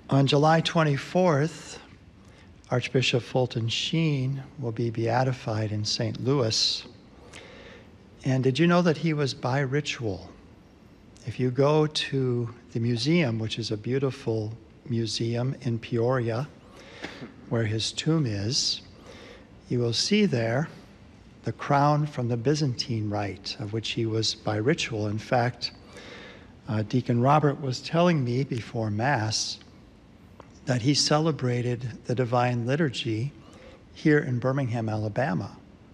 On July 24th, Archbishop Fulton Sheen will be beatified in St. Louis. And did you know that he was biritual? If you go to the museum, which is a beautiful museum in Peoria, where his tomb is, you will see there the crown from the Byzantine Rite, of which he was biritual. In fact, Deacon Robert was telling me before Mass that he celebrated the Divine Liturgy here in Birmingham, Alabama,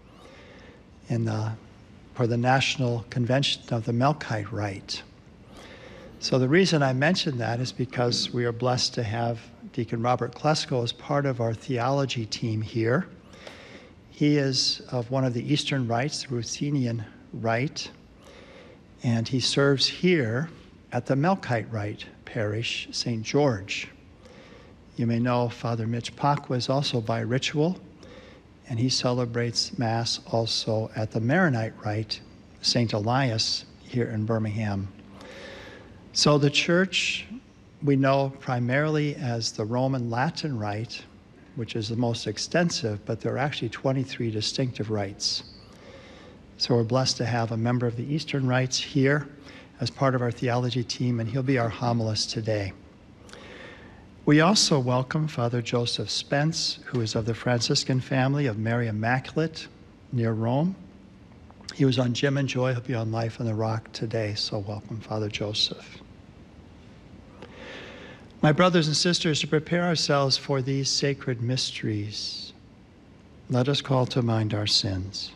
for the National Convention of the Melkite Rite. So the reason I mention that is because we are blessed to have Deacon Robert Klesko as part of our theology team here. He is of one of the Eastern rites, the Ruthenian Rite, and he serves here at the Melkite Rite parish, St. George. You may know Father Mitch Pacwa is also biritual, and he celebrates Mass also at the Maronite Rite, St. Elias, here in Birmingham. So the Church we know primarily as the Roman Latin Rite, which is the most extensive, but there are actually 23 distinctive rites. So we're blessed to have a member of the Eastern Rites here as part of our theology team, and he'll be our homilist today. We also welcome Father Joseph Spence, who is of the Franciscan family of Mary Immaculate near Rome. He was on Jim and Joy. He'll be on Life on the Rock today, so welcome, Father Joseph. My brothers and sisters, to prepare ourselves for these sacred mysteries, let us call to mind our sins.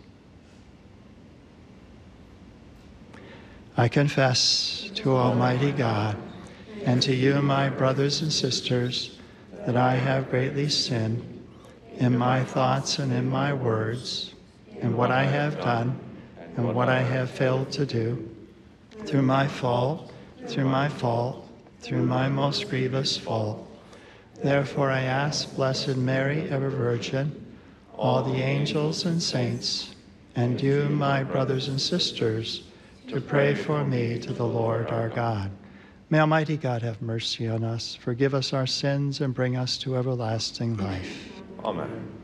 I confess to Almighty God and to you, my brothers and sisters, that I have greatly sinned in my thoughts and in my words, in what I have done and what I have failed to do, through my fault, through my most grievous fault. Therefore I ask Blessed Mary, ever Virgin, all the angels and saints, and you, my brothers and sisters, to pray for me to the Lord our God. May Almighty God have mercy on us, forgive us our sins, and bring us to everlasting life. Amen.